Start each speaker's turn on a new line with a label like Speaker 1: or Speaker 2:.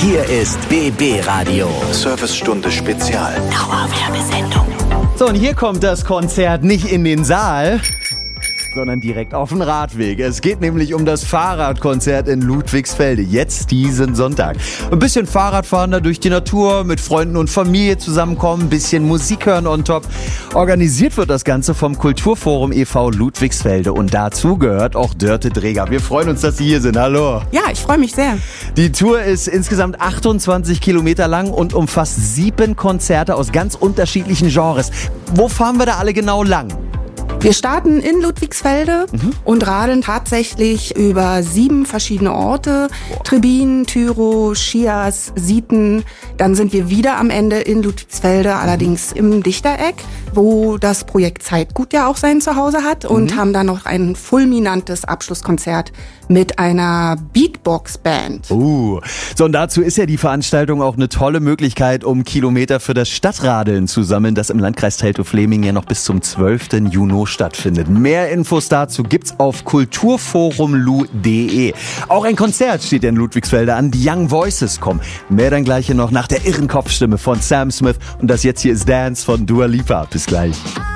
Speaker 1: Hier ist BB Radio.
Speaker 2: Servicestunde Spezial.
Speaker 3: Dauerwerbesendung.
Speaker 4: So, und hier kommt das Konzert nicht in den Saal, sondern direkt auf den Radweg. Es geht nämlich um das Fahrradkonzert in Ludwigsfelde, jetzt diesen Sonntag. Ein bisschen Fahrradfahren da durch die Natur, mit Freunden und Familie zusammenkommen, ein bisschen Musik hören on top. Organisiert wird das Ganze vom Kulturforum e.V. Ludwigsfelde und dazu gehört auch Dörte Dreger. Wir freuen uns, dass Sie hier sind. Hallo.
Speaker 5: Ja, ich freue mich sehr.
Speaker 4: Die Tour ist insgesamt 28 Kilometer lang und umfasst 7 Konzerte aus ganz unterschiedlichen Genres. Wo fahren wir da alle genau lang?
Speaker 5: Wir starten in Ludwigsfelde und radeln tatsächlich über 7 verschiedene Orte. Trebin, Tyrow, Schias, Sieten. Dann sind wir wieder am Ende in Ludwigsfelde, allerdings im Dichtereck, wo das Projekt Zeitgut ja auch sein Zuhause hat und haben dann noch ein fulminantes Abschlusskonzert mit einer Beatbox-Band.
Speaker 4: So, und dazu ist ja die Veranstaltung auch eine tolle Möglichkeit, um Kilometer für das Stadtradeln zu sammeln, das im Landkreis Teltow-Fläming ja noch bis zum 12. Juni stattfindet. Mehr Infos dazu gibt's auf kulturforumlu.de. Auch ein Konzert steht in Ludwigsfelde an. Die Young Voices kommen. Mehr dann gleich noch nach der irren Kopfstimme von Sam Smith. Und das jetzt hier ist Dance von Dua Lipa. Bis gleich.